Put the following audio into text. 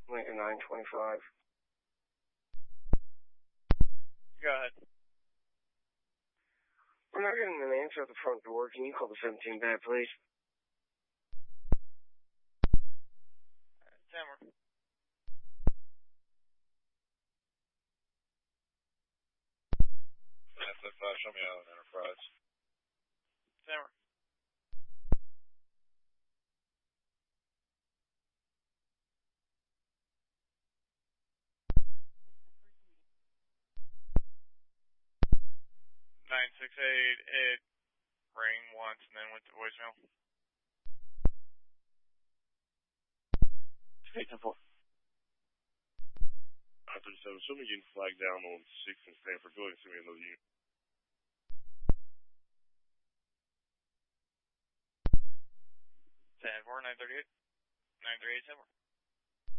Lincoln 925. Go ahead. We're not getting an answer at the front door. Can you call the 17 bed, please? Tamara. SF5, show me out on Enterprise. Tamara. Nine 6 8. It rang once and then went to voicemail. 8-4. 37, show me getting flagged down on 6 in Stanford. Go ahead and send me another unit. Stand for 938. 938, Tamara.